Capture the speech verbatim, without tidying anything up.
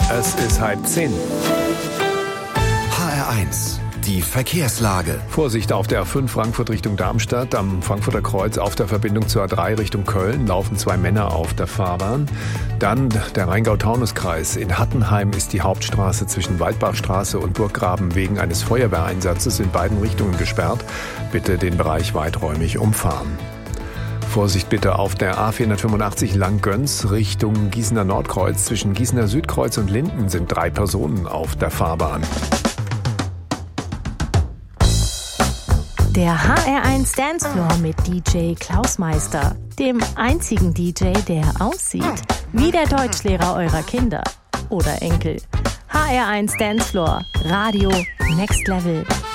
Es ist halb zehn. H R eins, die Verkehrslage. Vorsicht auf der A fünf Frankfurt Richtung Darmstadt. Am Frankfurter Kreuz auf der Verbindung zur A drei Richtung Köln laufen zwei Männer auf der Fahrbahn. Dann der Rheingau-Taunus-Kreis. In Hattenheim ist die Hauptstraße zwischen Waldbachstraße und Burggraben wegen eines Feuerwehreinsatzes in beiden Richtungen gesperrt. Bitte den Bereich weiträumig umfahren. Vorsicht bitte auf der A vierhundertfünfundachtzig Langgöns Richtung Gießener Nordkreuz. Zwischen Gießener Südkreuz und Linden sind drei Personen auf der Fahrbahn. Der H R eins Dancefloor mit D J Klaus Meister, dem einzigen D J, der aussieht wie der Deutschlehrer eurer Kinder oder Enkel. H R eins Dancefloor, Radio Next Level.